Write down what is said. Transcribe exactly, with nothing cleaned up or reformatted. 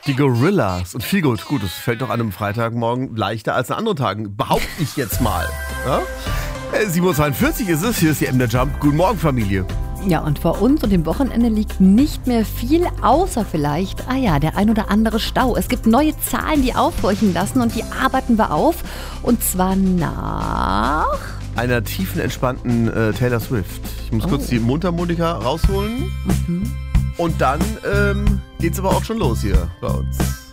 Die Gorillas und viel gut. Gut, das fällt doch an einem Freitagmorgen leichter als an anderen Tagen. Behaupte ich jetzt mal. Ja? sieben Uhr zweiundvierzig ist es. Hier ist die Emder Jump. Guten Morgen, Familie. Ja, und vor uns und dem Wochenende liegt nicht mehr viel, außer vielleicht, ah ja, der ein oder andere Stau. Es gibt neue Zahlen, die aufhorchen lassen und die arbeiten wir auf. Und zwar nach... einer tiefen, entspannten äh, Taylor Swift. Ich muss oh. kurz die Mundharmonika rausholen. Mhm. Und dann ähm, geht's aber auch schon los hier bei uns.